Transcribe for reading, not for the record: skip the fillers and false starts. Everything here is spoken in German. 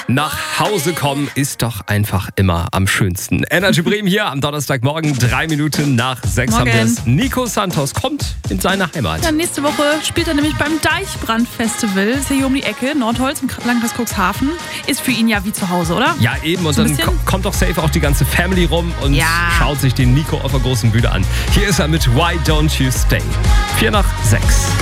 Nach Hause kommen ist doch einfach immer am schönsten. Energy Bremen hier am Donnerstagmorgen, 3 Minuten nach 6 haben wir es. Nico Santos kommt in seine Heimat. Ja, nächste Woche spielt er nämlich beim Deichbrand-Festival. Ist ja hier um die Ecke, Nordholz im Landkreis Cuxhaven. Ist für ihn ja wie zu Hause, oder? Ja, eben. Und So ein dann bisschen? kommt doch safe auch die ganze Family rum und schaut sich den Nico auf der großen Bühne an. Hier ist er mit Why Don't You Stay. 4 nach 6.